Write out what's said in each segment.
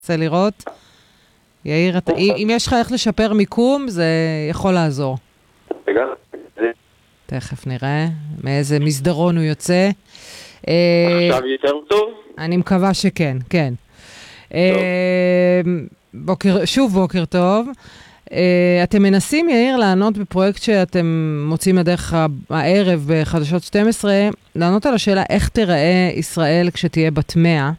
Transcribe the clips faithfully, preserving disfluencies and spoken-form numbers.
רוצה לראות? יאיר, אתה, אם יש לך איך לשפר מיקום, זה יכול לעזור. רגע. תכף נראה מאיזה מסדרון הוא יוצא. עכשיו יותר טוב? אני מקווה שכן, כן. בוקר, שוב בוקר טוב. אתם מנסים, יאיר, לענות בפרויקט שאתם מוצאים לדרך הערב בחדשות שתים עשרה, לענות על השאלה איך תיראה ישראל כשתהיה בת מאה.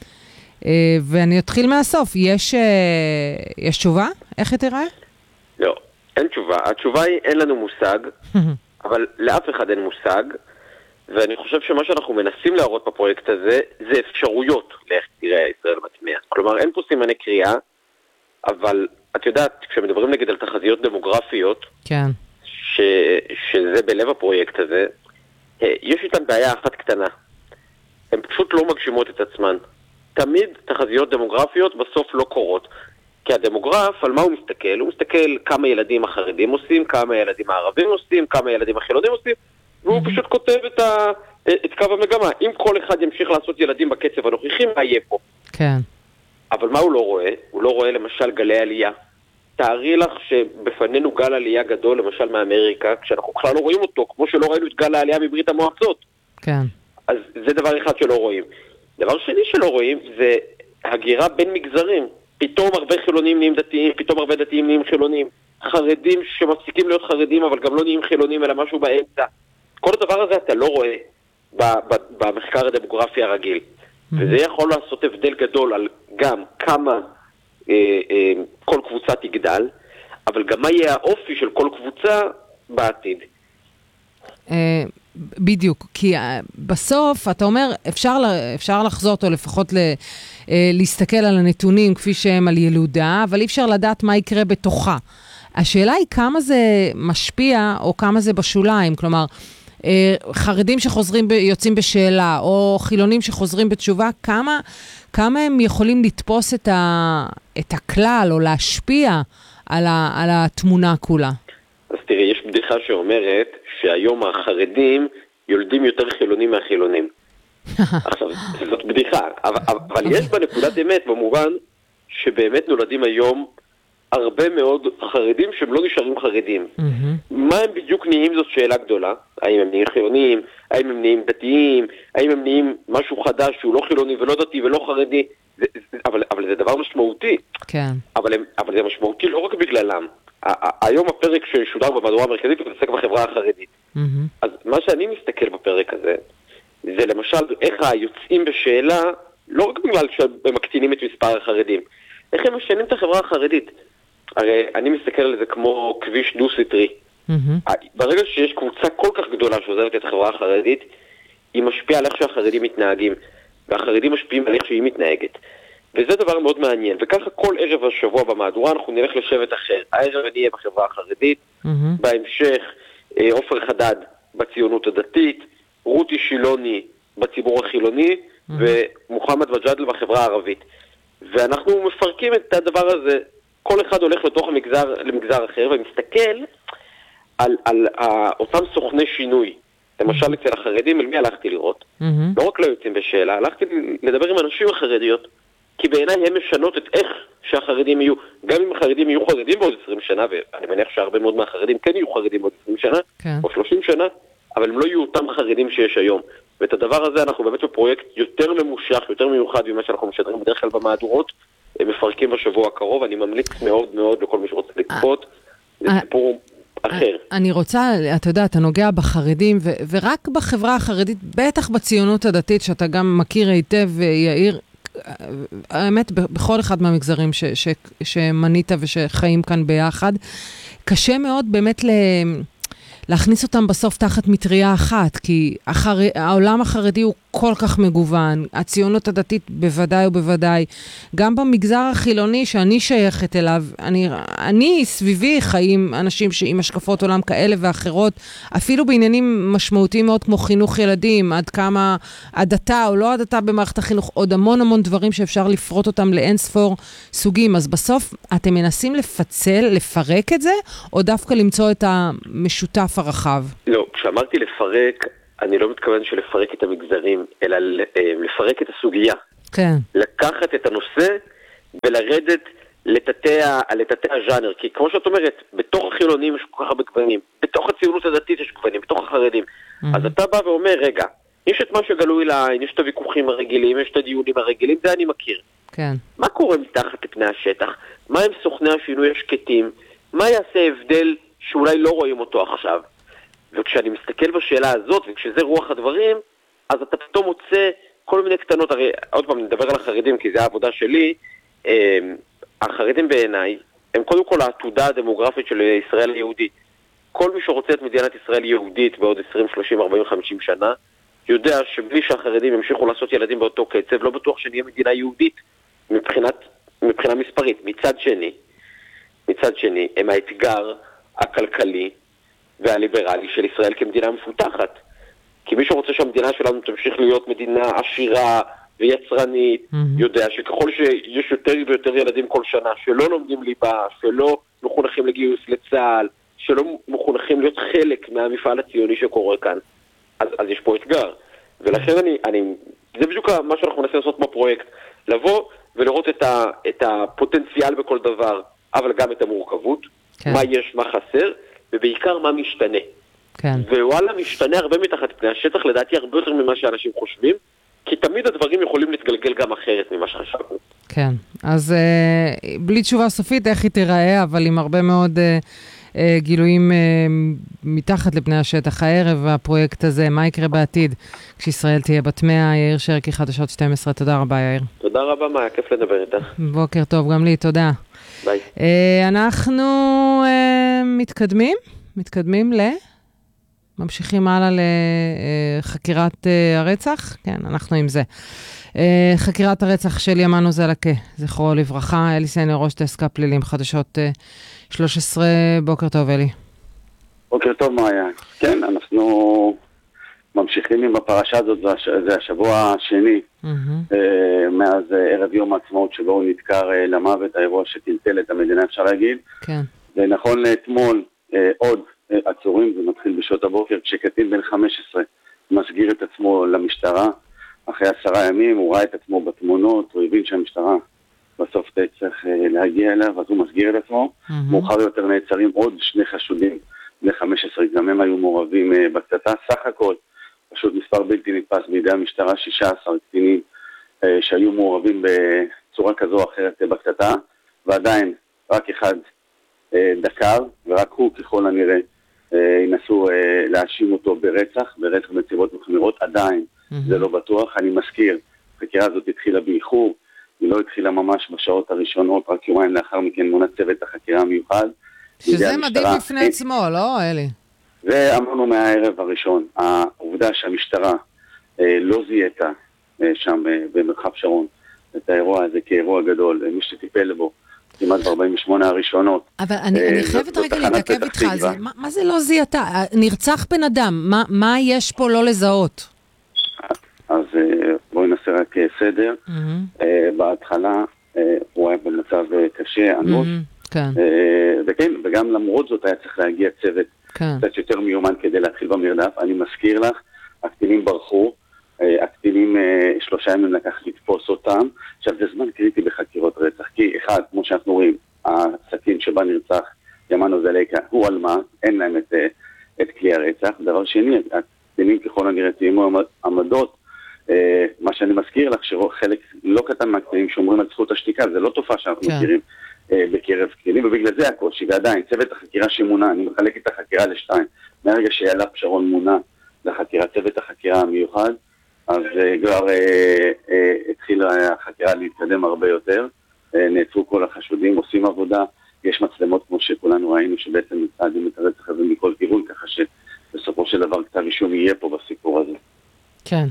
ואני אתחיל מהסוף. יש, יש תשובה? איך היא תיראה? לא, אין תשובה. התשובה היא, אין לנו מושג, אבל לאף אחד אין מושג, ואני חושב שמה שאנחנו מנסים להראות בפרויקט הזה, זה אפשרויות לאיך תיראה ישראל בת מאה. כלומר, אין פה סימני קריאה, אבל את יודעת, כשמדברים נגיד על תחזיות דמוגרפיות, כן. ש, שזה בלב הפרויקט הזה, יש איתן בעיה אחת קטנה. הן פשוט לא מגשימות את עצמן. תמיד תחזיות דמוגרפיות בסוף לא קורות. כי הדמוגרף, על מה הוא מסתכל? הוא מסתכל כמה ילדים החרדים עושים, כמה ילדים הערבים עושים, כמה ילדים החילונים עושים, והוא פשוט כותב את, ה, את קו המגמה. אם כל אחד ימשיך לעשות ילדים בקצב הנוכחי, מה יהיה פה? כן. אבל מה הוא לא רואה? הוא לא רואה למשל גלי עלייה. תארי לך שבפנינו גל עלייה גדול, למשל מאמריקה, כשאנחנו בכלל לא רואים אותו, כמו שלא ראינו את גל העלייה מברית המועצות. כן. אז זה דבר אחד שלא רואים. דבר שני שלא רואים זה הגירה בין מגזרים. פתאום הרבה חילונים נהיים דתיים, פתאום הרבה דתיים נהיים חילונים. חרדים שמפסיקים להיות חרדים אבל גם לא נהיים חילונים אלא משהו באמצע. כל הדבר הזה אתה לא רואה במחקר הדמוגרפי הרגיל. Mm-hmm. וזה יכול לעשות הבדל גדול על גם כמה אה, אה, כל קבוצה תגדל, אבל גם מה יהיה האופי של כל קבוצה בעתיד. אה... בדיוק, כי בסוף אתה אומר, אפשר, אפשר לחזות או לפחות ל, להסתכל על הנתונים כפי שהם על ילודה, אבל אי אפשר לדעת מה יקרה בתוכה. השאלה היא כמה זה משפיע או כמה זה בשוליים, כלומר, חרדים שחוזרים, יוצאים בשאלה, או חילונים שחוזרים בתשובה, כמה, כמה הם יכולים לתפוס את, ה, את הכלל או להשפיע על, ה, על התמונה כולה? אז תראי, יש בדיחה שאומרת שהיום החרדים יולדים יותר חילונים מהחילונים. עכשיו, זאת בדיחה, אבל, אבל יש בה נקודת אמת במובן שבאמת נולדים היום הרבה מאוד חרדים שהם לא נשארים חרדים. מה הם בדיוק נהיים זאת שאלה גדולה. האם הם נהיים חילונים, האם הם נהיים דתיים, האם הם נהיים משהו חדש שהוא לא חילוני ולא דתי ולא חרדי. זה, אבל, אבל זה דבר משמעותי. כן. אבל, אבל זה משמעותי לא רק בגללם. היום הפרק ששודר במהדורה המרכזית הוא מתעסק בחברה החרדית. אז מה שאני מסתכל בפרק הזה, זה למשל איך היוצאים בשאלה, לא רק בגלל שהם מקטינים את מספר החרדים, איך הם משנים את החברה החרדית. הרי אני מסתכל על זה כמו כביש דו-סטרי. ברגע שיש קבוצה כל כך גדולה שעוזבת את החברה החרדית, היא משפיעה על איך שהחרדים מתנהגים, והחרדים משפיעים על איך שהיא מתנהגת. וזה דבר מאוד מעניין, וככה כל ערב השבוע במהדורה אנחנו נלך לשבט אחר. הערב אני אהיה בחברה החרדית, mm-hmm. בהמשך עופר חדד בציונות הדתית, רותי שילוני בציבור החילוני, mm-hmm. ומוחמד וג'אדל בחברה הערבית. ואנחנו מפרקים את הדבר הזה, כל אחד הולך לתוך המגזר, למגזר אחר, ומסתכל על, על, על אותם סוכני שינוי. למשל אצל החרדים, אל מי הלכתי לראות? Mm-hmm. לא רק לא יוצאים בשאלה, הלכתי לדבר עם אנשים החרדיות, כי בעיניי הם משנות את איך שהחרדים יהיו, גם אם החרדים יהיו חרדים בעוד עשרים שנה, ואני מניח שהרבה מאוד מהחרדים כן יהיו חרדים בעוד עשרים שנה, כן. או שלושים שנה, אבל הם לא יהיו אותם חרדים שיש היום. ואת הדבר הזה אנחנו באמת בפרויקט יותר ממושך, יותר מיוחד ממה שאנחנו משדרים בדרך כלל במהדורות, הם מפרקים בשבוע הקרוב, אני ממליץ מאוד מאוד לכל מי שרוצה לקפות, זה סיפור אחר. אני רוצה, אתה יודע, אתה נוגע בחרדים, ורק בחברה החרדית, בטח בציונות הדתית, שאתה גם מכיר היטב, יאיר, האמת, בכל אחד מהמגזרים ש, ש, שמנית ושחיים כאן ביחד, קשה מאוד באמת ל, להכניס אותם בסוף תחת מטריה אחת, כי החר, העולם החרדי הוא כל כך מגוון, הציונות הדתית בוודאי ובוודאי, גם במגזר החילוני שאני שייכת אליו, אני, אני סביבי חיים אנשים עם השקפות עולם כאלה ואחרות, אפילו בעניינים משמעותיים מאוד כמו חינוך ילדים, עד כמה הדתה או לא הדתה במערכת החינוך, עוד המון המון דברים שאפשר לפרוט אותם לאין ספור סוגים, אז בסוף אתם מנסים לפצל, לפרק את זה, או דווקא למצוא את המשותף הרחב? לא, כשאמרתי לפרק, אני לא מתכוון שלפרק את המגזרים, אלא לפרק את הסוגיה. כן. לקחת את הנושא ולרדת לתתי הז'אנר, כי כמו שאת אומרת, בתוך החילונים יש כל כך הרבה גוונים, בתוך הציונות הדתית יש גוונים, בתוך החרדים. אז אתה בא ואומר, רגע, יש את מה שגלוי לעין, יש את הוויכוחים הרגילים, יש את הדיונים הרגילים, זה אני מכיר. כן. מה קורה מתחת לפני השטח? מה הם סוכני השינוי השקטים? מה יעשה הבדל שאולי לא רואים אותו עכשיו? וכשאני מסתכל בשאלה הזאת, וכשזה רוח הדברים, אז אתה פתאום מוצא כל מיני קטנות, הרי עוד פעם נדבר על החרדים, כי זה העבודה שלי, החרדים בעיניי, הם קודם כל העתודה הדמוגרפית של ישראל היהודית. כל מי שרוצה את מדינת ישראל יהודית בעוד עשרים, שלושים, ארבעים, חמישים שנה, יודע שבלי שהחרדים ימשיכו לעשות ילדים באותו קצב, לא בטוח שנהיה מדינה יהודית מבחינת, מבחינה מספרית. מצד שני, מצד שני, הם האתגר הכלכלי והליברלי של ישראל כמדינה מפותחת. כי מי שרוצה שהמדינה שלנו תמשיך להיות מדינה עשירה ויצרנית, mm-hmm. יודע שככל שיש יותר ויותר ילדים כל שנה שלא לומדים ליבה, שלא מחונכים לגיוס לצה"ל, שלא מחונכים להיות חלק מהמפעל הציוני שקורה כאן, אז, אז יש פה אתגר. ולכן אני, אני, זה בדיוק מה שאנחנו מנסים לעשות בפרויקט, לבוא ולראות את, ה, את הפוטנציאל בכל דבר, אבל גם את המורכבות, כן. מה יש, מה חסר, ובעיקר מה משתנה. כן. ווואלה, משתנה הרבה מתחת פני השטח, לדעתי הרבה יותר ממה שאנשים חושבים, כי תמיד הדברים יכולים להתגלגל גם אחרת ממה שחשבנו. כן, אז uh, בלי תשובה סופית איך היא תיראה, אבל עם הרבה מאוד uh, uh, גילויים uh, מתחת לפני השטח. הערב הפרויקט הזה, מה יקרה בעתיד כשישראל תהיה בת מאה? יאיר שרקי, חדשות שתים עשרה, תודה רבה יאיר. תודה רבה, מה, כיף לדבר איתך. בוקר טוב, גם לי, תודה. ביי. Uh, אנחנו uh, מתקדמים, מתקדמים ל... ממשיכים הלאה לחקירת הרצח. כן, אנחנו עם זה. חקירת הרצח של ימנו זלקה, זכרו לברכה. אלי סניור, ראש דסק הפלילים, חדשות שלוש עשרה. בוקר טוב, אלי. בוקר טוב, מאיה. כן, אנחנו ממשיכים עם הפרשה הזאת, זה השבוע השני, mm-hmm. מאז ערב יום העצמאות שבו הוא נדקר למוות, האירוע שטלטל את המדינה, אפשר להגיד. כן. ונכון לאתמול עוד עצורים, זה מתחיל בשעות הבוקר, כשקטין בן חמש עשרה מסגיר את עצמו למשטרה, אחרי עשרה ימים הוא ראה את עצמו בתמונות, הוא הבין שהמשטרה בסוף צריך להגיע אליו, אז הוא מסגיר את עצמו. Mm-hmm. מאוחר יותר נעצרים עוד שני חשודים ל-חמש עשרה, גם הם היו מעורבים בקטטה. סך הכל, פשוט מספר בלתי נתפס בידי המשטרה, שישה עשר קטינים שהיו מעורבים בצורה כזו או אחרת בקטטה, ועדיין רק אחד דקר, ורק הוא ככל הנראה ינסו להאשים אותו ברצח, ברצח בנסיבות מחמירות, עדיין mm-hmm. זה לא בטוח. אני מזכיר, החקירה הזאת התחילה באיחור, היא לא התחילה ממש בשעות הראשונות, רק יומיים לאחר מכן מונה צוות החקירה המיוחד. שזה מדהים בפני עצמו, לא אלי? ואמרנו מהערב הראשון, העובדה שהמשטרה לא זיהתה שם במרחב שרון את האירוע הזה כאירוע גדול, מי שטיפל בו, כמעט ב-ארבעים ושמונה הראשונות. אבל אני, אני חייבת רגע להתעכב איתך, זה, מה, מה זה לא זיהתה? נרצח בן אדם, מה, מה יש פה לא לזהות? אז בואי נעשה רק סדר. Mm-hmm. בהתחלה הוא היה במצב קשה, אנוש, mm-hmm. כן. וכן, וגם למרות זאת היה צריך להגיע צוות כן. קצת יותר מיומן כדי להתחיל במרדף. אני מזכיר לך, הקטינים ברחו, הקטינים שלושה ימים לקח לתפוס אותם. עכשיו זה זמן קריטי בחקירות רצח, כי אחד, כמו שאנחנו רואים, הסכין שבה נרצח ימנו זלקה הוא על מה, אין להם את, את כלי הרצח. דבר שני, הקטינים ככל הנראה תאימו עמדות, מה שאני מזכיר לך שחלק לא קטן מהקטינים שומרים על זכות השתיקה, זה לא תופעה שאנחנו כן. מכירים בקרב קטינים, ובגלל זה הקושי. ועדיין צוות החקירה שמונה, אני מחלק את החקירה לשתיים, מהרגע שיעלה פשרון מונה לחקירה, צוות החקירה המיוחד, אז כבר אה, אה, התחילה החקירה להתקדם הרבה יותר, אה, נעצרו כל החשודים, עושים עבודה, יש מצלמות כמו שכולנו ראינו שבעצם מצעדים את הרצח הזה מכל כיוון, ככה שבסופו של דבר כתב אישום יהיה פה בסיפור הזה. כן.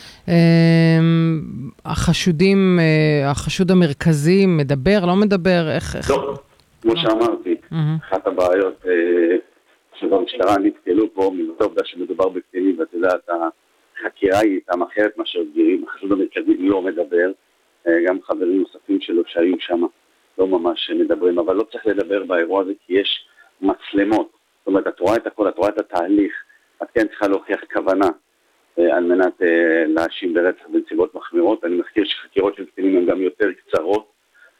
החשודים, החשוד המרכזי מדבר, לא מדבר, איך... לא, כמו שאמרתי, אחת הבעיות שבמשטרה נתקלו פה, מלבד העובדה שמדובר בקטינים, ואת יודעת, החקירה היא איתם אחרת מאשר בגירים, החשוד המרכזי לא מדבר, גם חברים נוספים שלו שהיו שם לא ממש מדברים, אבל לא צריך לדבר באירוע הזה כי יש מצלמות, זאת אומרת, את רואה את הכל, את רואה את התהליך, את כן צריכה להוכיח כוונה על מנת להאשים ברצח בנסיבות מחמירות. אני מזכיר שחקירות של קטינים הן גם יותר קצרות,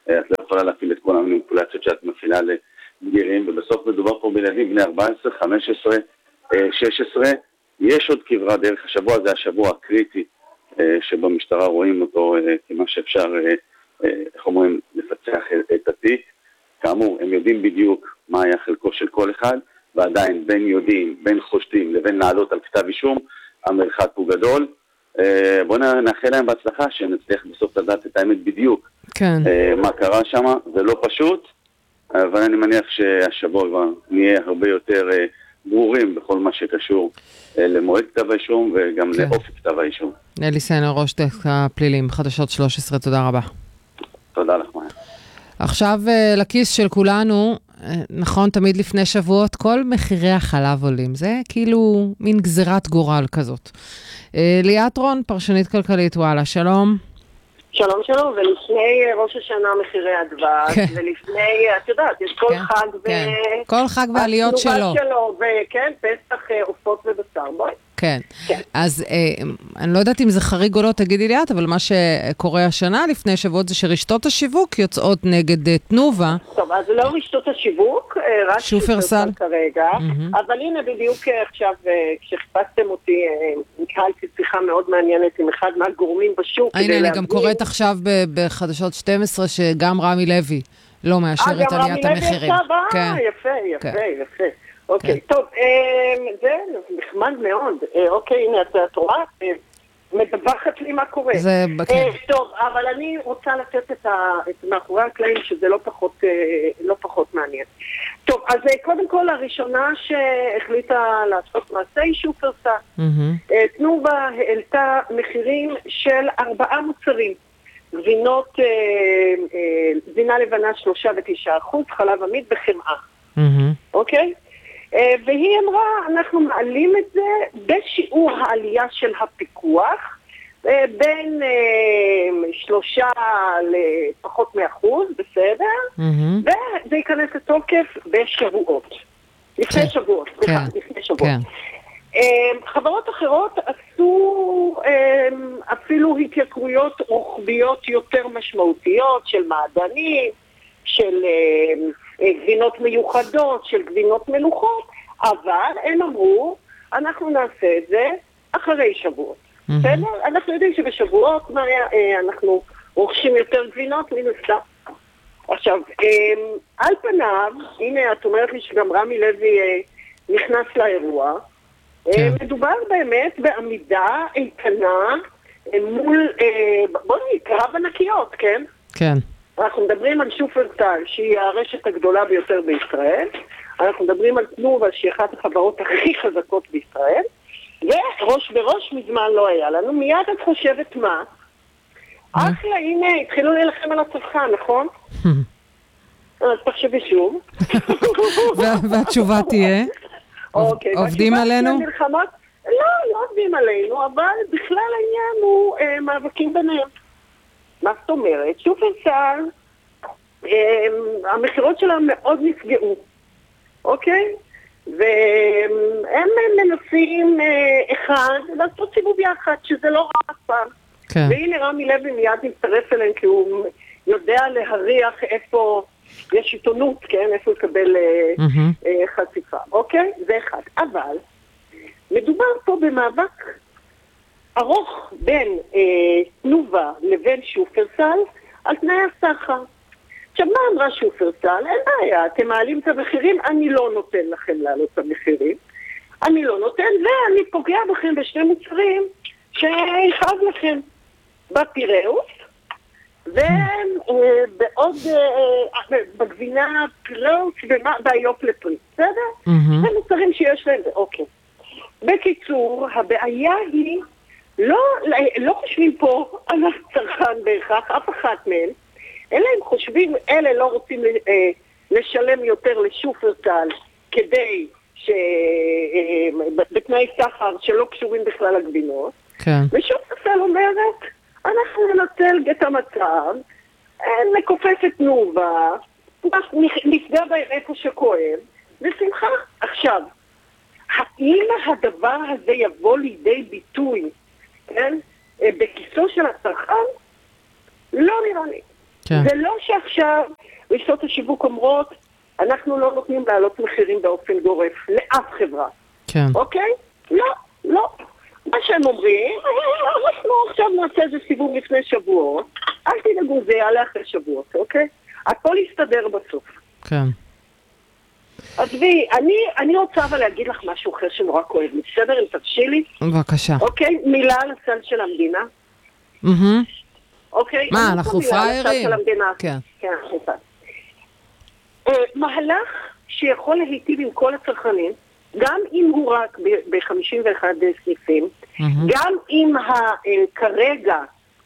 את לא יכולה להפעיל את כל המניפולציות שאת מפעילה לבגירים, ובסוף מדובר פה בילדים בני ארבע עשרה, חמש עשרה, שש עשרה, יש עוד כברה דרך. השבוע זה השבוע הקריטי שבמשטרה רואים אותו כמה שאפשר, איך אומרים, לפצח את התיק. כאמור, הם יודעים בדיוק מה היה חלקו של כל אחד, ועדיין בין יודעים, בין חושדים לבין לעלות על כתב אישום, המרחק הוא גדול. בואו נאחל להם בהצלחה שנצליח בסוף לדעת את האמת בדיוק. כן. מה קרה שם, זה לא פשוט, אבל אני מניח שהשבוע כבר נהיה הרבה יותר ברורים בכל מה שקשור למועד כתב האישום וגם כן. לאופי כתב האישום. אלי סנר, ראש דסק הפלילים, חדשות שלוש עשרה, תודה רבה. תודה לך, מאיה. עכשיו לכיס של כולנו, נכון, תמיד לפני שבועות, כל מחירי החלב עולים. זה כאילו מין גזירת גורל כזאת. ליאת רון, פרשנית כלכלית, וואלה, שלום. שלום שלום, ולפני ראש השנה מחירי הדבש, כן. ולפני, את יודעת, יש כל כן, חג כן. ו... כל חג ועליות שלו. שלו. וכן, פסח, עופות ובשר, בואי. כן. כן. אז אה, אני לא יודעת אם זה חריג או לא, תגידי ליאת, אבל מה שקורה השנה לפני שבועות זה שרשתות השיווק יוצאות נגד uh, תנובה. טוב, אז לא רשתות השיווק, רק שופרסל כרגע, mm-hmm. אבל הנה בדיוק עכשיו, כשחיפשתם אותי, ניהלתי שיחה מאוד מעניינת עם אחד מהגורמים בשוק. הנה, אני גם קוראת עכשיו בחדשות שתים עשרה שגם רמי לוי לא מאשר את עליית המחירים. אה, יפה, יפה, יפה. אוקיי, טוב, זה נחמד מאוד. אוקיי, הנה, את רואה, מדווחת לי מה קורה. זה, כן. טוב, אבל אני רוצה לתת את מאחורי הקלעים שזה לא פחות, לא פחות מעניין. טוב, אז קודם כל, הראשונה שהחליטה לעשות מעשה היא שופרסל. תנובה העלתה מחירים של ארבעה מוצרים. גבינות, גבינה לבנה שלושה ותשעה אחוז, חלב עמיד וחמאה. אוקיי? והיא אמרה, אנחנו מעלים את זה בשיעור העלייה של הפיקוח, בין שלושה לפחות מאחוז, בסדר? וזה ייכנס לתוקף בשבועות. לפני שבועות, סליחה, לפני שבועות. חברות אחרות עשו אפילו התייקרויות רוחביות יותר משמעותיות של מעדנים, של גבינות מיוחדות, של גבינות מלוכות, אבל הם אמרו, אנחנו נעשה את זה אחרי שבועות. בסדר? אנחנו יודעים שבשבועות אנחנו רוכשים יותר גבינות מנסה. עכשיו, על פניו, הנה את אומרת לי שגם רמי לוי נכנס לאירוע, מדובר באמת בעמידה איתנה מול, בוא נקרא בנקיות, כן? כן. אנחנו מדברים על שופרסל, שהיא הרשת הגדולה ביותר בישראל. אנחנו מדברים על תנובה, שהיא אחת החברות הכי חזקות בישראל. וראש בראש מזמן לא היה לנו. מיד את חושבת מה? אחלה, הנה, התחילו להילחם על הצרכן, נכון? אז תחשבי שוב. והתשובה תהיה? עובדים עלינו? לא, לא עובדים עלינו, אבל בכלל העניין הוא מאבקים ביניהם. מה זאת אומרת? שופרסל, המחירות שלהם מאוד נפגעו, אוקיי? והם מנסים אחד, לעשות סיבוב יחד, שזה לא רע אף פעם. כן. והנה רמי לוי מיד מצטרף אליהם, כי הוא יודע להריח איפה יש עיתונות, כן? איפה לקבל mm-hmm. חשיפה, אוקיי? זה אחד. אבל מדובר פה במאבק ארוך בין אה, תנובה לבין שופרסל על תנאי הסחר. עכשיו, מה אמרה שופרסל? אין בעיה, אתם מעלים את המחירים, אני לא נותן לכם להעלות את המחירים. אני לא נותן, ואני פוגע בכם בשני מוצרים שיכאב לכם. בפיראוס, ובעוד, אה, בגבינה פיראוס והיופ לפרי, בסדר? זה מוצרים שיש להם, אוקיי. בקיצור, הבעיה היא, לא, לא חושבים פה על הצרכן בהכרח, אף אחת מהם, אלא הם חושבים, אלה לא רוצים לשלם יותר לשופרסל כדי ש... בתנאי סחר שלא קשורים בכלל לגבינות. כן. ושופרסל אומרת, אנחנו ננצל את המצב, נכופף את תנובה, נפגע בהם איפה שכואב, ושמחה. עכשיו, האם הדבר הזה יבוא לידי ביטוי, כן, בכיסו של הצרכן? לא נראה לי. כן. זה לא שעכשיו רשתות השיווק אומרות, אנחנו לא נותנים לעלות מחירים באופן גורף לאף חברה. כן. אוקיי? לא, לא. מה שהם אומרים, אנחנו עכשיו נעשה איזה סיבוב לפני שבועות, אל תדאגו, זה יעלה אחרי שבועות, אוקיי? הכל יסתדר בסוף. כן. אז וי, אני, אני רוצה אבל להגיד לך משהו אחר שנורא כואב. בסדר, אם תרשי לי? בבקשה. אוקיי? מילה על הסל של המדינה. אהה. אוקיי? מה, אנחנו פריירים? כן. כן, אנחנו פריירים. מהלך שיכול להיטיב עם כל הצרכנים, גם אם הוא רק ב-חמישים ואחד סניפים, גם אם כרגע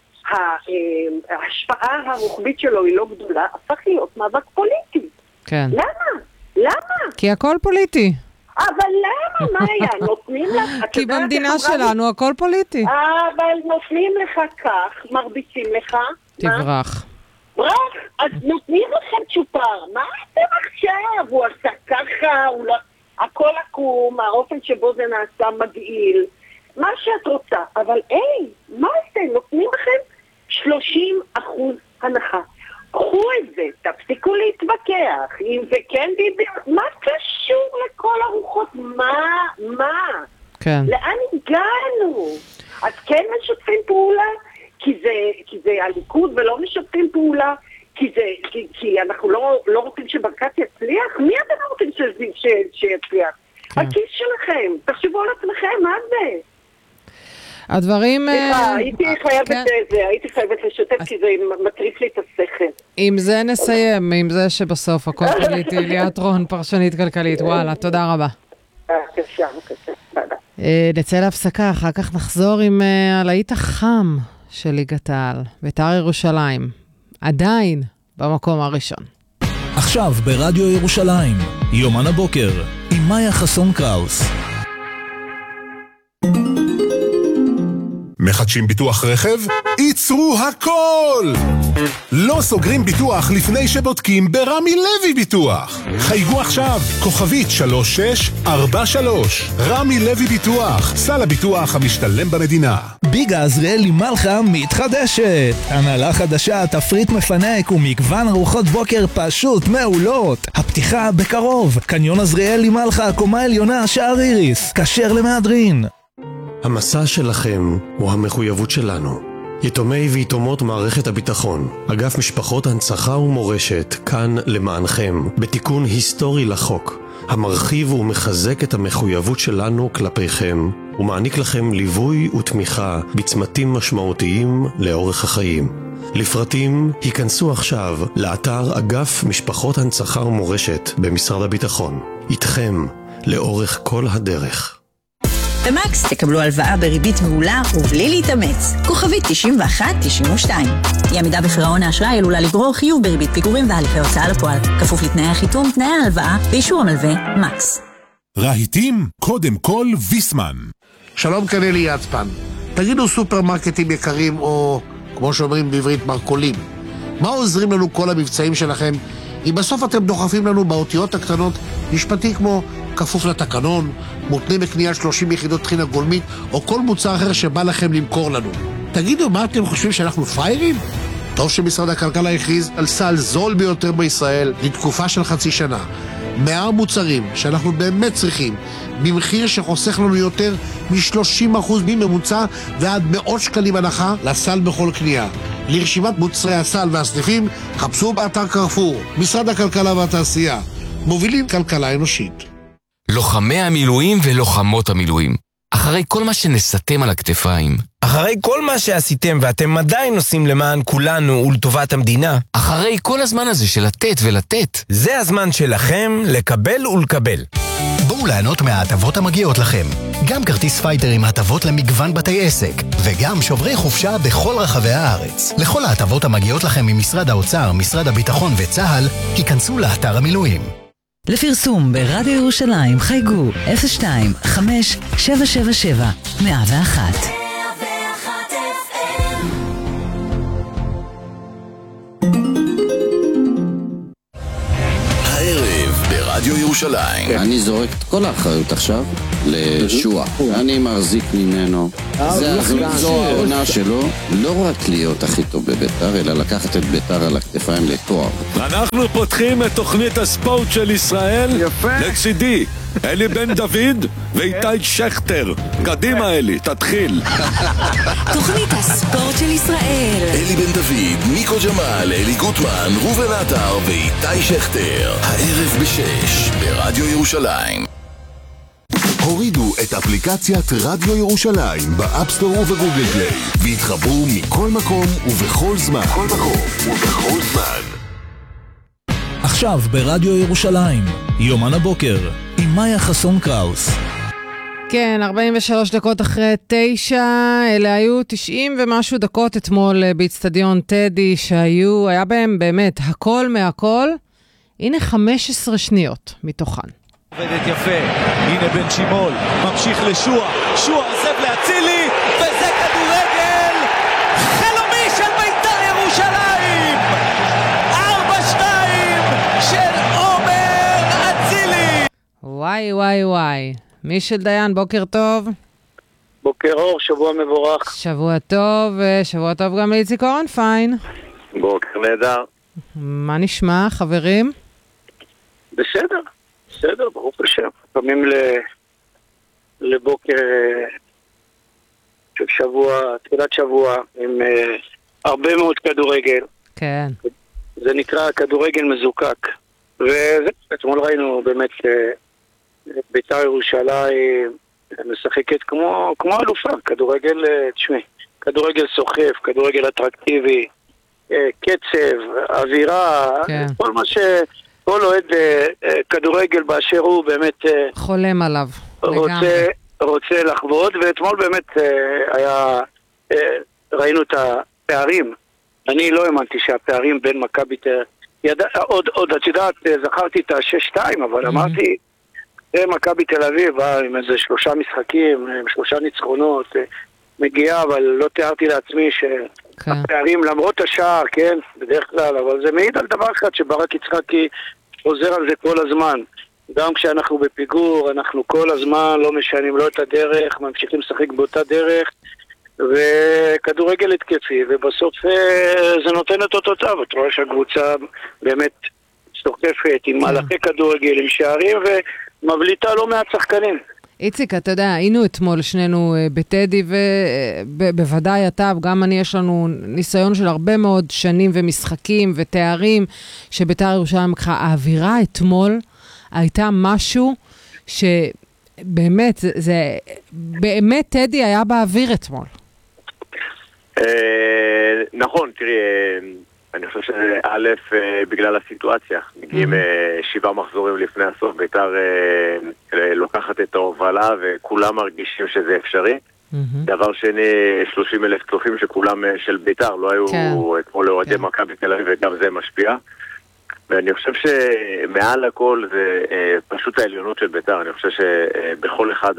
ההשפעה הרוחבית שלו היא לא גדולה, הפך להיות מאבק פוליטי. כן. למה? למה? כי הכל פוליטי. אבל למה? מה היה? נותנים לך... כי במדינה שלנו הכל פוליטי. אבל נותנים לך כך, מרביצים לך. תברח. ברח, אז נותנים לכם צ'ופר. מה אתם עכשיו? הוא עשה ככה, הוא לא... הכל עקום, האופן שבו זה נעשה מגעיל. מה שאת רוצה. אבל היי, מה זה? נותנים לכם שלושים אחוז הנחה. קחו את זה, תפסיקו להתווכח. אם זה כן ביבי, מה קשור לכל הרוחות? מה? מה? כן. לאן הגענו? אז כן משתפים פעולה? כי זה, כי זה הליכוד ולא משתפים פעולה? כי זה, כי, כי אנחנו לא, לא רוצים שברקת יצליח? מי אתם לא רוצים ש, ש, שיצליח? כן. הכיס שלכם, תחשבו על עצמכם, מה זה? הדברים... סליחה, הייתי חייבת זה, הייתי חייבת לשתף כי זה מטריף לי את השכל. עם זה נסיים, עם זה שבסוף הכל פוליטי. ליאת רון, פרשנית כלכלית, וואלה, תודה רבה. בבקשה, בבקשה, ביי. נצא להפסקה, אחר כך נחזור עם הלהיט החם של ליגת העל, בית"ר ירושלים. עדיין במקום הראשון. עכשיו ברדיו ירושלים, יומן הבוקר, עם מאיה חסון קראוס. מחדשים ביטוח רכב? ייצרו הכל! לא סוגרים ביטוח לפני שבודקים ברמי לוי ביטוח. חייגו עכשיו, כוכבית שלוש שש ארבע שלוש. רמי לוי ביטוח, סל הביטוח המשתלם במדינה. ביגה עזריאלי מלכה מתחדשת. הנהלה חדשה, תפריט מפנק ומגוון ארוחות בוקר פשוט מעולות. הפתיחה בקרוב. קניון עזריאלי מלכה, קומה עליונה, שער איריס. כשר למהדרין. המסע שלכם הוא המחויבות שלנו. יתומי ויתומות מערכת הביטחון, אגף משפחות הנצחה ומורשת, כאן למענכם, בתיקון היסטורי לחוק, המרחיב ומחזק את המחויבות שלנו כלפיכם, ומעניק לכם ליווי ותמיכה בצמתים משמעותיים לאורך החיים. לפרטים, היכנסו עכשיו לאתר אגף משפחות הנצחה ומורשת במשרד הביטחון. איתכם, לאורך כל הדרך. במקס תקבלו הלוואה בריבית מעולה ובלי להתאמץ. כוכבית תשעים ואחת תשעים ושתיים. אי עמידה בפירעון האשראי עלולה לגרור חיוב בריבית פיגורים והליכי הוצאה לפועל. כפוף לתנאי החיתום, תנאי ההלוואה ואישור המלווה מקס. רהיטים, קודם כל ויסמן. שלום, כאן אלי יצפן. תגידו סופרמרקטים יקרים או, כמו שאומרים בעברית, מרקולים. מה עוזרים לנו כל המבצעים שלכם אם בסוף אתם דוחפים לנו באותיות הקטנות משפטי כמו כפוף לתקנון, מותנה בקנייה שלושים יחידות טחינה גולמית או כל מוצר אחר שבא לכם למכור לנו? תגידו, מה אתם חושבים, שאנחנו פיירים? טוב שמשרד הכלכלה הכריז על סל זול ביותר בישראל לתקופה של חצי שנה. מאה מוצרים שאנחנו באמת צריכים, במחיר שחוסך לנו יותר מ-שלושים אחוז מממוצע ועד מאות שקלים הנחה לסל בכל קנייה. לרשימת מוצרי הסל והסניפים, חפשו באתר קרפור. משרד הכלכלה והתעשייה, מובילים כלכלה אנושית. לוחמי המילואים ולוחמות המילואים, אחרי כל מה שנסתם על הכתפיים, אחרי כל מה שעשיתם ואתם עדיין עושים למען כולנו ולטובת המדינה, אחרי כל הזמן הזה של לתת ולתת, זה הזמן שלכם לקבל ולקבל. בואו ליהנות מההטבות המגיעות לכם. גם כרטיס פייטר עם הטבות למגוון בתי עסק, וגם שוברי חופשה בכל רחבי הארץ. לכל ההטבות המגיעות לכם ממשרד האוצר, משרד הביטחון וצה"ל, היכנסו לאתר המילואים. לפרסום ברדיו ירושלים חייגו אפס שתיים חמש שבע שבע שבע מאה ואחת. הערב ברדיו ברדיו ירושלים. אני זורק את כל האחריות עכשיו לשוע. אני מחזיק ממנו. זו העונה שלו, לא רק להיות הכי טוב בביתר, אלא לקחת את ביתר על הכתפיים לתואר. אנחנו פותחים את תוכנית הספורט של ישראל. לצידי אלי בן דוד ואיתי שכטר. קדימה אלי, תתחיל. תוכנית הספורט של ישראל. אלי בן דוד, ניקו ג'מאל, אלי גוטמן, ראובן עטר ואיתי שכטר. הערב בשש ברדיו ירושלים. הורידו את אפליקציית רדיו ירושלים באפסטור ובגוגל פליי והתחברו מכל מקום ובכל זמן. כל מקום ובכל זמן. עכשיו ברדיו ירושלים, יומן הבוקר, עם מאיה חסון קראוס. כן, ארבעים ושלוש דקות אחרי תשע, אלה היו תשעים ומשהו דקות אתמול באצטדיון טדי, שהיו, היה בהם באמת הכל מהכל, הנה חמש עשרה שניות מתוכן. עובדת יפה, הנה בן שימול, ממשיך לשוע, שוע עוזב להצילי, וזה כדורגל חלומי של בית"ר ירושלים! ארבע שתיים של עומר אצילי! וואי וואי וואי, מישל דיין, בוקר טוב. בוקר אור, שבוע מבורך. שבוע טוב, שבוע טוב גם לאיציק אורנפיין. בוקר נהדר. מה נשמע, חברים? בסדר. בסדר, ברוך השם. פעמים לבוקר של שבוע, תחילת שבוע, עם הרבה מאוד כדורגל. כן. זה נקרא כדורגל מזוקק. ואתמול ראינו באמת בית"ר ירושלים משחקת כמו, כמו אלופה. כדורגל, תשמעי, כדורגל סוחף, כדורגל אטרקטיבי, קצב, אווירה, כן. כל מה ש... כל אוהד כדורגל באשר הוא באמת חולם עליו רוצה, רוצה לחוות, ואתמול באמת היה, ראינו את הפערים. אני לא האמנתי שהפערים בין מכבי ידע, עוד, עוד את יודעת, זכרתי את ה-שש שתיים, אבל אמרתי מכבי תל אביב עם איזה שלושה משחקים, עם שלושה ניצחונות מגיעה, אבל לא תיארתי לעצמי שהפערים למרות השער, כן, בדרך כלל, אבל זה מעיד על דבר אחד שברק יצחקי חוזר על זה כל הזמן. גם כשאנחנו בפיגור, אנחנו כל הזמן לא משנים לא את הדרך, ממשיכים לשחק באותה דרך, וכדורגל התקפי, ובסוף זה נותן את אותותיו. את רואה שהקבוצה באמת סוחפת עם מהלכי כדורגל, עם שערים, ומבליטה לא מעט שחקנים. איציק, אתה יודע, היינו אתמול שנינו בטדי, ובוודאי אתה, גם אני, יש לנו ניסיון של הרבה מאוד שנים ומשחקים ותארים, שבית"ר ירושלים לקחה. האווירה אתמול הייתה משהו שבאמת, זה, באמת טדי היה באוויר אתמול. נכון, תראי, אני חושב שא' בגלל הסיטואציה, מגיעים שבעה מחזורים לפני הסוף, בית"ר לוקחת את ההובלה וכולם מרגישים שזה אפשרי. דבר שני, שלושים אלף צופים שכולם של בית"ר, לא היו אתמול לאוהדי מכבי תל אביב, וגם זה משפיע. ואני חושב שמעל הכל זה פשוט העליונות של בית"ר. אני חושב שבכל אחד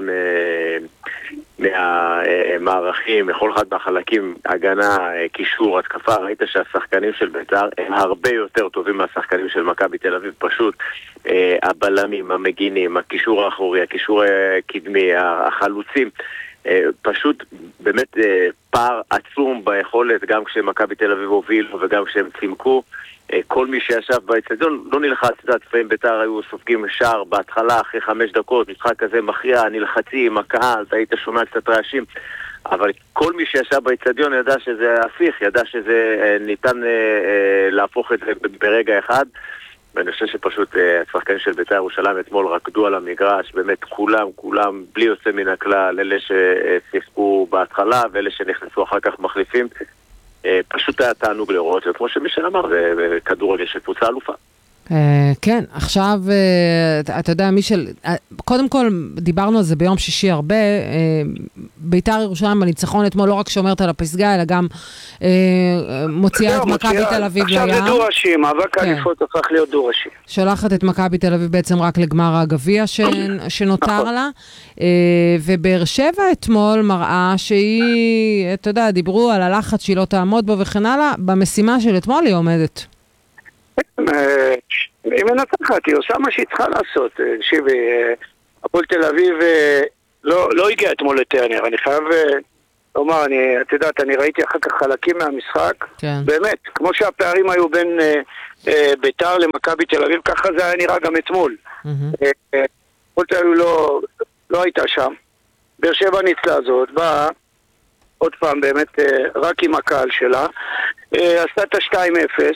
מהמערכים, בכל אחד מהחלקים, הגנה, קישור, התקפה, ראית שהשחקנים של בית"ר הם הרבה יותר טובים מהשחקנים של מכבי תל אביב. פשוט הבלמים, המגינים, הקישור האחורי, הקישור הקדמי, החלוצים, פשוט באמת פער עצום ביכולת, גם כשמכבי תל אביב הובילו וגם כשהם צימקו. כל מי שישב באצטדיון לא נלחץ, את יודעת, לפעמים בית"ר היו סופגים שער בהתחלה, אחרי חמש דקות, משחק כזה מכריע, נלחצים, הקהל, אתה היית שומע קצת רעשים, אבל כל מי שישב באצטדיון ידע שזה הפיך, ידע שזה ניתן להפוך את זה ברגע אחד, ואני חושב שפשוט השחקנים של בית"ר ירושלים אתמול רקדו על המגרש, באמת כולם, כולם, בלי יוצא מן הכלל, אלה ששיחקו בהתחלה ואלה שנכנסו אחר כך מחליפים, פשוט היה תענוג לראות, וכמו שמישל אמר, זה כדורגל של קבוצה אלופה. כן, עכשיו, אתה יודע, מישל, קודם כל, דיברנו על זה ביום שישי הרבה, בית"ר ירושלים בניצחון אתמול לא רק שומרת על הפסגה, אלא גם מוציאה את מכבי תל אביב לים. עכשיו זה דו-ראשי, מאבק האליפות הפך להיות דו-ראשי. שולחת את מכבי תל אביב בעצם רק לגמר הגביע שנותר לה, ובאר שבע אתמול מראה שהיא, אתה יודע, דיברו על הלחץ שהיא לא תעמוד בו וכן הלאה, במשימה של אתמול היא עומדת. אם מנצחת, היא עושה מה שהיא צריכה לעשות. תקשיבי, הפועל תל אביב לא, לא הגיע אתמול לטרנר, אני חייב לומר, אני, את יודעת, אני ראיתי אחר כך חלקים מהמשחק, כן. באמת, כמו שהפערים היו בין אה, אה, ביתר למכבי תל אביב, ככה זה היה נראה גם אתמול. Mm-hmm. אה, הפועל תל אביב לא, לא הייתה שם. באר שבע ניצלה זאת, באה עוד פעם באמת אה, רק עם הקהל שלה, אה, עשתה את ה-שתיים אפס,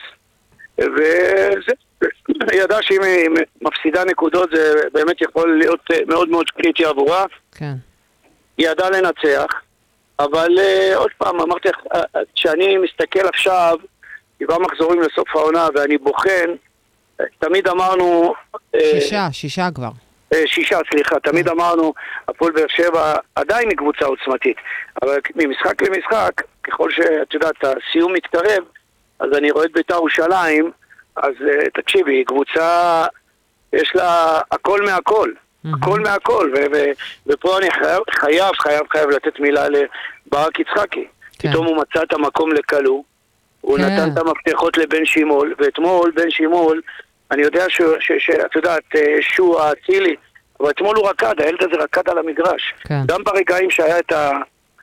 וזה... ידע שאם היא מפסידה נקודות זה באמת יכול להיות מאוד מאוד קריטי עבורה. כן. היא ידעה לנצח, אבל uh, עוד פעם אמרתי לך, uh, כשאני מסתכל עכשיו, שבעה מחזורים לסוף העונה ואני בוחן, uh, תמיד אמרנו... Uh, שישה, שישה כבר. Uh, שישה, סליחה, תמיד אמרנו, הפועל באר שבע עדיין היא קבוצה עוצמתית, אבל ממשחק למשחק, ככל שאת יודעת, הסיום מתקרב, אז אני רואה את בית"ר ירושלים, אז uh, תקשיבי, היא קבוצה, יש לה הכל מהכל, mm-hmm. הכל מהכל, ו- ו- ופה אני חייב, חייב, חייב, חייב לתת מילה לברק יצחקי. כן. פתאום הוא מצא את המקום לקלו, הוא כן. נתן את המפתחות לבן שימול, ואתמול בן שימול, אני יודע שאת יודעת, שועה, צילי, אבל אתמול הוא רקד, הילד הזה רקד על המגרש. כן. גם ברגעים שהיה את ה...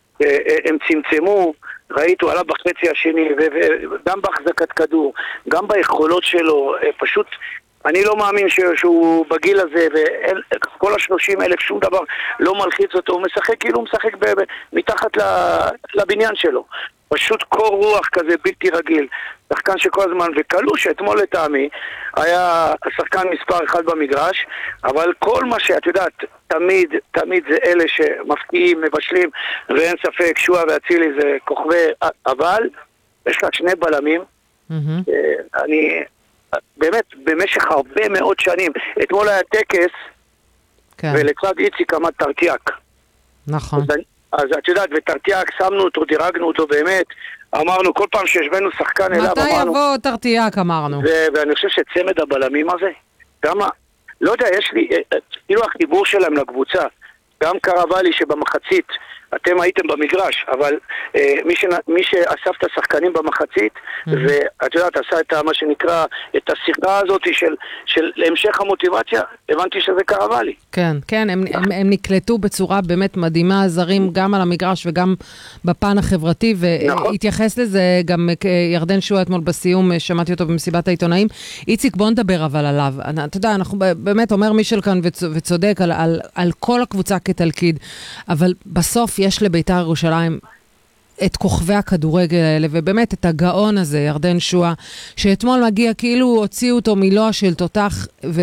הם צמצמו, ראית, הוא עלה בחצי השני, וגם בהחזקת כדור, גם ביכולות שלו, פשוט, אני לא מאמין שהוא בגיל הזה, וכל השלושים אלף, שום דבר לא מלחיץ אותו, הוא משחק כאילו הוא משחק מתחת לבניין שלו. פשוט קור רוח כזה בלתי רגיל. שחקן שכל הזמן, וקלו שאתמול לטעמי, היה השחקן מספר אחד במגרש, אבל כל מה שאת יודעת, תמיד, תמיד זה אלה שמפקיעים, מבשלים, ואין ספק, שועה ואצילי זה כוכבי, אבל יש לה שני בלמים, mm-hmm. אני, באמת, במשך הרבה מאוד שנים, אתמול היה טקס, כן. ולצד איציק עמד טרטיאק. נכון. אז, אז את יודעת, וטרטיאק, שמנו אותו, דירגנו אותו באמת, אמרנו, כל פעם שהשבנו שחקן אליו, אמרנו... מתי יבוא טרטיאק, אמרנו. ו- ואני חושב שצמד הבלמים הזה, גם, לא יודע, יש לי, כאילו החיבור שלהם לקבוצה, גם קרבלי שבמחצית, אתם הייתם במגרש, אבל אה, מי, ש... מי שאסף את השחקנים במחצית, mm-hmm. ואת יודעת, עשה את מה שנקרא, את השיחה הזאת של, של המשך המוטיבציה, הבנתי שזה קרבלי. כן, כן, הם, הם, הם נקלטו בצורה באמת מדהימה, זרים גם על המגרש וגם בפן החברתי, והתייחס לזה גם ירדן שועה אתמול בסיום, שמעתי אותו במסיבת העיתונאים. איציק, בוא נדבר אבל עליו. אתה יודע, אנחנו באמת אומר מישל כאן וצודק על, על, על כל הקבוצה כתלכיד, אבל בסוף יש לבית"ר ירושלים את כוכבי הכדורגל האלה, ובאמת את הגאון הזה, ירדן שועה, שאתמול מגיע כאילו הוציאו אותו מלוע של תותח,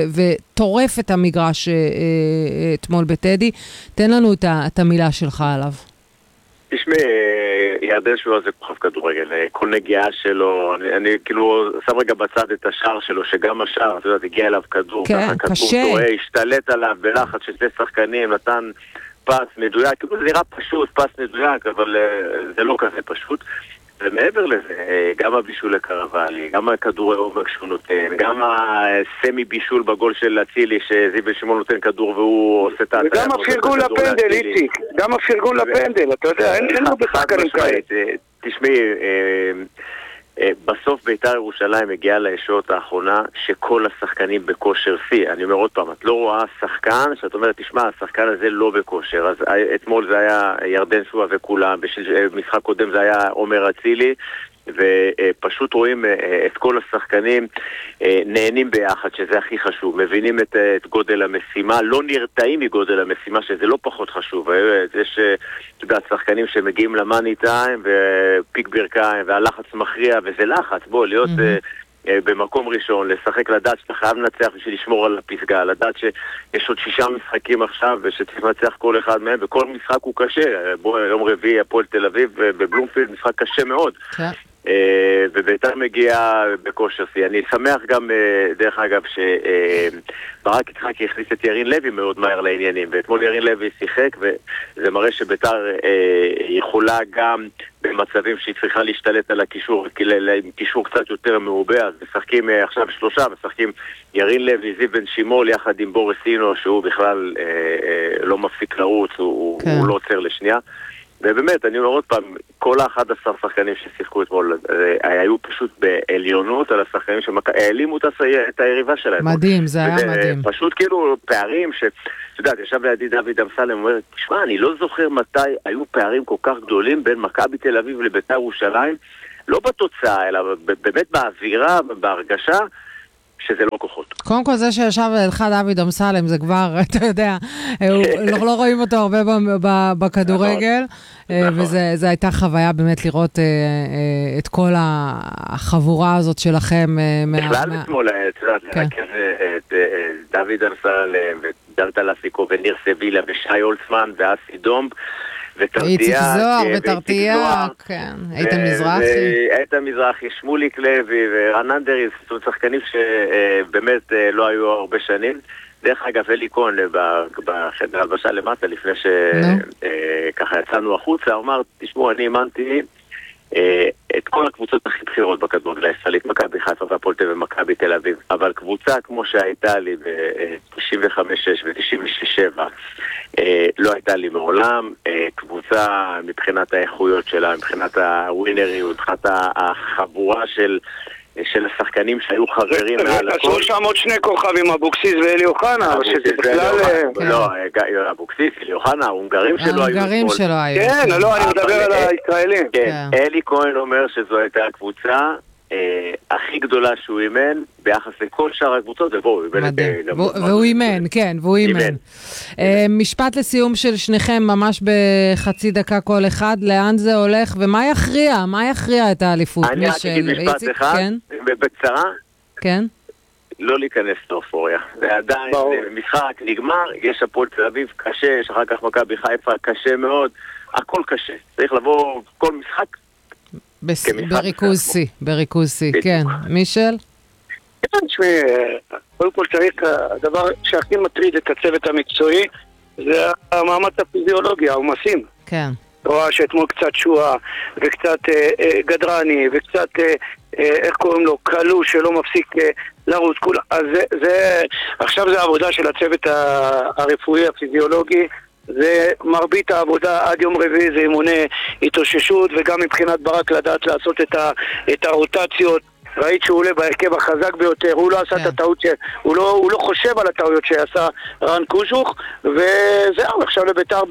וטורף את המגרש אה, אה, אתמול בטדי. תן לנו את, ה, את המילה שלך עליו. תשמע, ירדן שועה זה כוכב כדורגל, כל נגיעה שלו, אני, אני כאילו שם רגע בצד את השער שלו, שגם השער, אתה יודע, הגיע אליו כדור, כן, ככה קשה. כדור טועה, השתלט עליו בלחץ של שני שחקנים, נתן פס מדויק, כאילו זה נראה פשוט, פס מדויק, אבל uh, זה לא כזה פשוט. ומעבר לזה, גם הבישול לקרבלי, גם הכדורי עומק שהוא נותן, גם הסמי בישול בגול של אצילי, שזיו בן שמעון נותן כדור והוא עושה את ההטיה. וגם הפרגון לפנדל, איציק, גם הפרגון לפנדל, אתה יודע, אין לו בשחקנים כאלה. תשמעי, בסוף בית"ר ירושלים הגיעה לישורת האחרונה שכל השחקנים בכושר שיא. אני אומר עוד פעם, את לא רואה שחקן שאת אומרת, תשמע, השחקן הזה לא בכושר. אז אתמול זה היה ירדן שועה וכולם, במשחק קודם זה היה עומר אצילי, ופשוט רואים את כל השחקנים נהנים ביחד, שזה הכי חשוב, מבינים את, את גודל המשימה, לא נרתעים מגודל המשימה, שזה לא פחות חשוב. יש, אתה יודע, שחקנים שמגיעים למאני טיים ופיק ברכיים והלחץ מכריע, וזה לחץ, בוא, להיות mm-hmm. במקום ראשון, לשחק, לדעת שאתה חייב לנצח בשביל לשמור על הפסגה, לדעת שיש עוד שישה משחקים עכשיו ושצריך לנצח כל אחד מהם, וכל משחק הוא קשה. בוא, יום רביעי, הפועל תל אביב בבלומפילד, משחק קשה מאוד. כן. Okay. ובית"ר מגיע בכושר שיא. אני שמח גם, דרך אגב, שברק יצחקי הכניס את ירין לוי מאוד מהר לעניינים, ואתמול ירין לוי שיחק, וזה מראה שבית"ר יכולה גם במצבים שהיא צריכה להשתלט על הקישור, עם קישור קצת יותר מעובה, אז משחקים עכשיו שלושה, משחקים ירין לוי, זיו בן שימול, יחד עם בוריס אינו, שהוא בכלל לא מפסיק לרוץ, הוא לא עוצר לשנייה. ובאמת, אני אומר עוד פעם, כל ה-אחד עשר שחקנים ששיחקו אתמול היו פשוט בעליונות על השחקנים שהעלימו את היריבה שלהם. מדהים, זה היה מדהים. פשוט כאילו פערים ש... אתה יודע, ישב לידי דוד אמסלם, אומר, תשמע, אני לא זוכר מתי היו פערים כל כך גדולים בין מכבי תל אביב לבית"ר ירושלים, לא בתוצאה, אלא באמת באווירה, בהרגשה, שזה לא כוחות. קודם כל זה שישב לך דוד אמסלם, זה כבר, אתה יודע, לא רואים אותו הרבה בכדורגל, וזו הייתה חוויה באמת לראות את כל החבורה הזאת שלכם. בכלל אתמול, את יודעת, לרכז את דוד אמסלם, ודלתה לסיקו, וניר סבילה, ושי אולצמן, ואסי דומב, איציק זוהר ותרתיה, כן, איתן מזרחי. איתן מזרחי, שמוליק לוי ורנן דריס, זאת אומרת שחקנים שבאמת לא היו הרבה שנים. דרך אגב, אלי כהן בחדר הלבשה למטה, לפני שככה יצאנו החוצה, הוא אמר, תשמעו, אני האמנתי את כל הקבוצות הכי בחירות בכדורגל הישראלית, מכבי חיפה והפועל תל אביב ומכבי תל אביב, אבל קבוצה כמו שהייתה לי ב-תשעים וחמש שש ו-תשעים ושש שבע לא הייתה לי מעולם. קבוצה מבחינת האיכויות שלה, מבחינת הווינריות, מבחינת החבורה של של השחקנים שהיו חברים מעל הכל. עשו שם עוד שני כוכבים, אבוקסיס ואלי אוחנה, שזה בכלל... לא, אבוקסיס, אלי אוחנה, ההונגרים שלו היו... ההונגרים שלו היו. כן, לא, אני מדבר על הישראלים. כן, אלי כהן אומר שזו הייתה הקבוצה הכי גדולה שהוא אימן ביחס לכל שאר הקבוצות, ובואו, והוא אימן, כן, והוא אימן. משפט לסיום של שניכם, ממש בחצי דקה כל אחד, לאן זה הולך, ומה יכריע? מה יכריע את האליפות? אני רק אגיד משפט אחד, בקצרה, כן? לא להיכנס לאופוריה. זה עדיין משחק נגמר, יש הפועל תל אביב קשה, יש אחר כך מכבי חיפה קשה מאוד, הכל קשה. צריך לבוא כל משחק בריכוז סי, בריכוז סי, כן. מישל? כן, תשמעי, קודם כל צריך, הדבר שהכי מטריד את הצוות המקצועי זה המאמץ הפיזיולוגי, העומסים. כן. רואה שאתמול קצת שואה, וקצת גדרני, וקצת, איך קוראים לו, קלו שלא מפסיק לרוץ, כולה. אז זה, עכשיו זה העבודה של הצוות הרפואי, הפיזיולוגי, זה מרבית העבודה עד יום רביעי, זה אימוני התאוששות, וגם מבחינת ברק לדעת לעשות את, ה, את הרוטציות. ראית שהוא עולה בהרכב החזק ביותר, הוא לא עשה את הטעות, הוא לא, הוא לא חושב על הטעויות שעשה רן קוז'וך, וזהו, עכשיו לביתר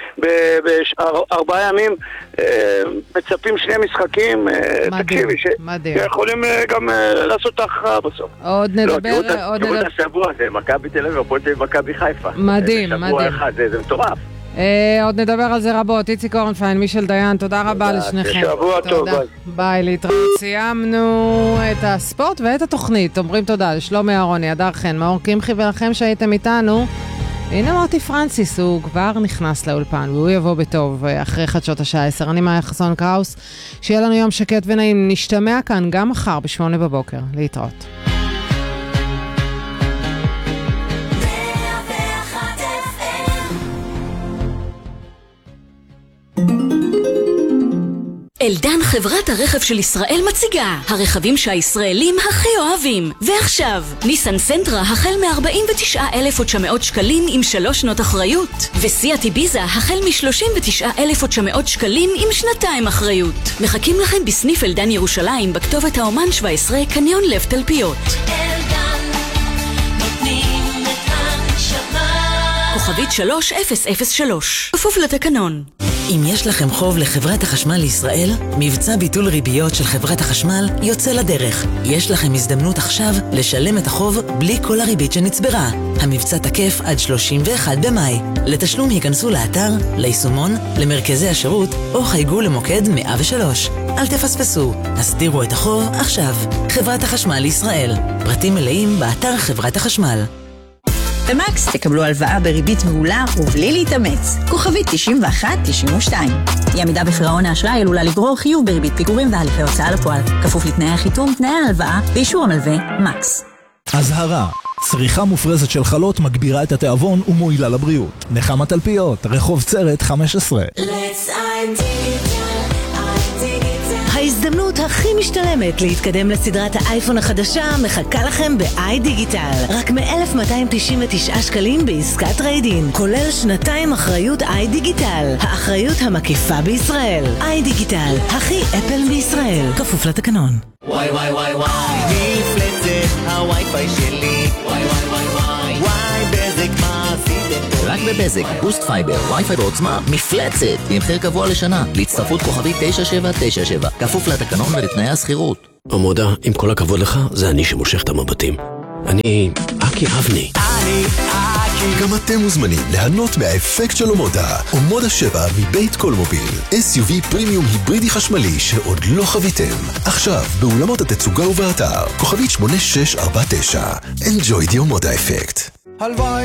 בארבעה ימים מצפים שני משחקים, תקשיבי, שיכולים גם לעשות את ההכרעה בסוף. עוד נדבר, עוד נדבר. השבוע זה מכבי תל אביב, הפועל תל אביב, מכבי חיפה. מדהים, מדהים. שבוע אחד, זה מטורף. עוד נדבר על זה רבות. איציק אורנפיין, מישל דיין, תודה רבה לשניכם. שבוע טוב, ביי. ביי, להתראות. סיימנו את הספורט ואת התוכנית. אומרים תודה לשלומי אהרוני, הדר חן, מאור קמחי ולכם שהייתם איתנו. הנה מוטי פרנסיס, הוא כבר נכנס לאולפן והוא יבוא בטוב אחרי חדשות השעה עשר. אני מאיה חסון קראוס, שיהיה לנו יום שקט ונעים. נשתמע כאן גם מחר בשמונה בבוקר. להתראות. אלדן, חברת הרכב של ישראל, מציגה הרכבים שהישראלים הכי אוהבים. ועכשיו, ניסן סנטרה החל מ-ארבעים ותשעה אלף ותשע מאות שקלים עם שלוש שנות אחריות, וסיאט איביזה החל מ-שלושים ותשעה אלף ותשע מאות שקלים עם שנתיים אחריות. מחכים לכם בסניף אלדן ירושלים בכתובת האומן שבע עשרה קניון לב תלפיות. אלדן, נותנים את הנשמה. כוכבית שלוש אפס אפס שלוש, כפוף לתקנון. אם יש לכם חוב לחברת החשמל לישראל, מבצע ביטול ריביות של חברת החשמל יוצא לדרך. יש לכם הזדמנות עכשיו לשלם את החוב בלי כל הריבית שנצברה. המבצע תקף עד שלושים ואחד במאי. לתשלום ייכנסו לאתר, ליישומון, למרכזי השירות, או חייגו למוקד מאה ושלוש. אל תפספסו, הסתירו את החוב עכשיו. חברת החשמל לישראל. פרטים מלאים באתר חברת החשמל. במקס תקבלו הלוואה בריבית מעולה ובלי להתאמץ. כוכבית תשעים ואחת תשעים ושתיים. אי עמידה בפירעון האשראי עלולה לגרור חיוב בריבית פיגורים והליכי הוצאה לפועל. כפוף לתנאי החיתום, תנאי ההלוואה ואישור המלווה מקס. אזהרה, צריכה מופרזת של חלות מגבירה את התיאבון ומועילה לבריאות. נחמה תלפיות, רחוב צרת חמש עשרה. ההזדמנות הכי משתלמת להתקדם לסדרת האייפון החדשה מחכה לכם ב-איי דיגיטל. רק מ-אלף מאתיים תשעים ותשעה שקלים בעסקת טריידין, כולל שנתיים אחריות איי דיגיטל, האחריות המקיפה בישראל. איי דיגיטל, הכי אפל בישראל, כפוף לתקנון. וואי וואי וואי וואי, מפלצת הווי-פיי שלי. וואי וואי וואי וואי, וואי בזק מה עשיתם? רק בבזק, בוסט פייבר, וי-פיי בעוצמה, מפלצת, עם מחיר קבוע לשנה, להצטרפות כוכבית תשע שבע תשע שבע, כפוף לתקנון ולתנאי השכירות. עמודה, עם כל הכבוד לך, זה אני שמושך את המבטים. אני אקי אבני. אני אקי. גם אתם מוזמנים ליהנות מהאפקט של עמודה. עמודה שבע מבית קולמוביל. אס יו וי פרימיום היברידי חשמלי שעוד לא חוויתם. עכשיו, באולמות התצוגה ובאתר, כוכבית שמונה שש ארבע תשע. Enjoy the עמודה אפקט.